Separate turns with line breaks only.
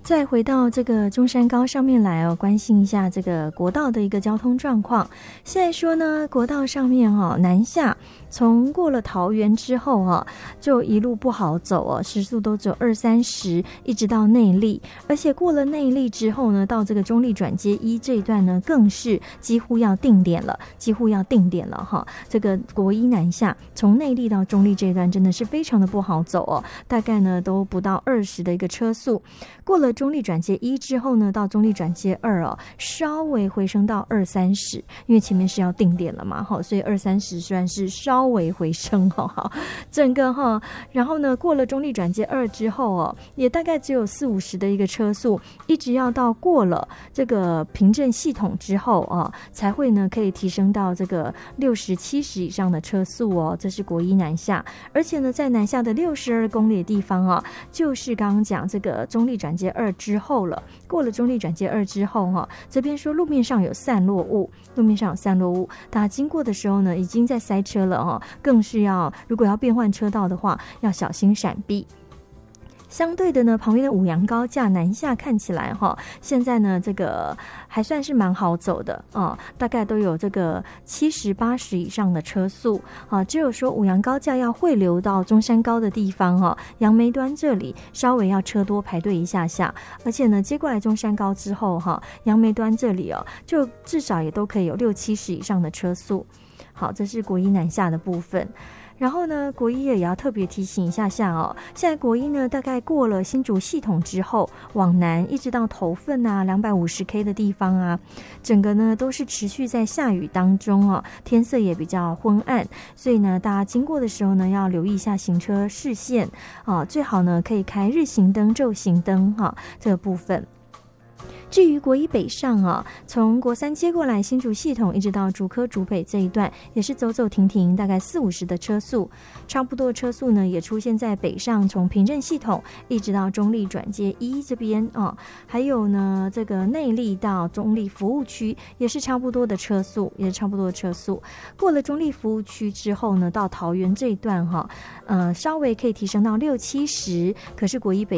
再回到这个中山高上面来关心一下这个国道的一个交通状况。现在说呢，国道上面南下从过了桃园之后就一路不好走时速都只有20-30，一直到内坜，而且过了内坜之后呢，到这个中坜转接1这一段呢，更是几乎要定点了这个国一南下从内坜到中坜这一段真的是非常的不好走大概呢都不到20的一个车速。过了中坜转接1之后呢，到中坜转接2稍微回升到20-30，因为前面是要定点了嘛所以20-30虽然是稍微回升整个然后呢过了中坜转接2之后也大概只有40-50的一个车速，一直要到过了这个平镇系统之后才会呢可以提升到这个60-70以上的车速这是国一南下。而且呢在南下的62公里的地方就是刚刚讲这个中坜转接2之后了。过了中坜转接2之后这边说路面上有散落物，大家经过的时候呢已经在塞车了更是要如果要变换车道的话要小心闪避。相对的呢，旁边的五羊高架南下看起来现在呢这个还算是蛮好走的大概都有这个70-80以上的车速只有说五羊高架要汇流到中山高的地方杨梅端这里稍微要车多排队一下下，而且呢接过来中山高之后杨梅端这里就至少也都可以有60-70以上的车速。好，这是国一南下的部分。然后呢国一也要特别提醒一下现在国一呢大概过了新竹系统之后往南一直到头份250K 的地方整个呢都是持续在下雨当中天色也比较昏暗，所以呢大家经过的时候呢要留意一下行车视线最好呢可以开日行灯、昼行灯这个部分。至于国一北上从国三接过来新竹系统一直到竹科竹北这一段也是走走停停，大概40-50的车速，差不多的车速呢也出现在北上从平镇系统一直到中坜转接1这边还有呢这个内坜到中坜服务区也是差不多的车速，过了中坜服务区之后呢，到桃园这一段稍微可以提升到60-70，可是国一北